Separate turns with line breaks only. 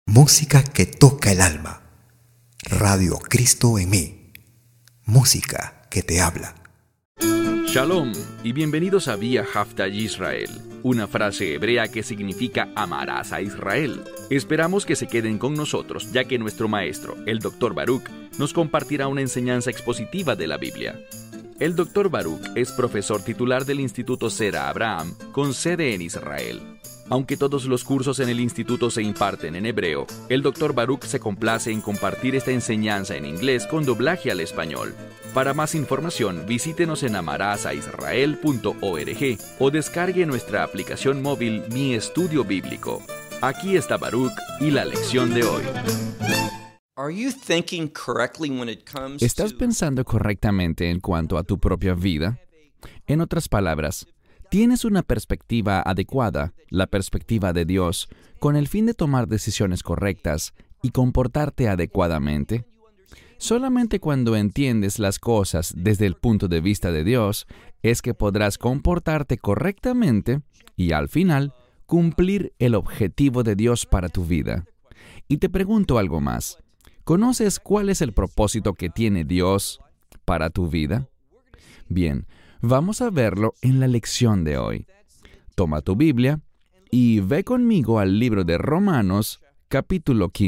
Música que toca el alma. Radio Cristo en mí. Música que te habla.
Shalom y bienvenidos a Vía Haftaj Israel, una frase hebrea que significa amarás a Israel. Esperamos que se queden con nosotros, ya que nuestro maestro, el Dr. Baruch, nos compartirá una enseñanza expositiva de la Biblia. El Dr. Baruch es profesor titular del Instituto Zera Abraham, con sede en Israel. Aunque todos los cursos en el instituto se imparten en hebreo, el Dr. Baruch se complace en compartir esta enseñanza en inglés con doblaje al español. Para más información, visítenos en amarasaisrael.org o descargue nuestra aplicación móvil Mi Estudio Bíblico. Aquí está Baruch y la lección de hoy.
¿Estás pensando correctamente en cuanto a tu propia vida? En otras palabras, ¿tienes una perspectiva adecuada, la perspectiva de Dios, con el fin de tomar decisiones correctas y comportarte adecuadamente? Solamente cuando entiendes las cosas desde el punto de vista de Dios es que podrás comportarte correctamente y, al final, cumplir el objetivo de Dios para tu vida. Y te pregunto algo más. ¿Conoces cuál es el propósito que tiene Dios para tu vida? Bien, vamos a verlo en la lección de hoy. Toma tu Biblia y ve conmigo al libro de Romanos, capítulo 15.